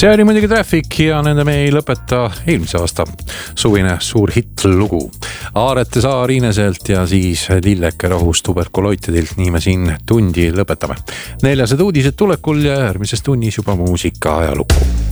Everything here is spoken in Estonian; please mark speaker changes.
Speaker 1: See oli muidugi Traffic ja nende me ei lõpeta eelmise aasta suvine suur hittlugu. Aarete Saar Iineselt ja siis Lilleke Rohus tuberkuloitidilt, nii me siin tundi lõpetame. 4. uudised tulekul ja järgmises tunnis juba muusika ajalugu.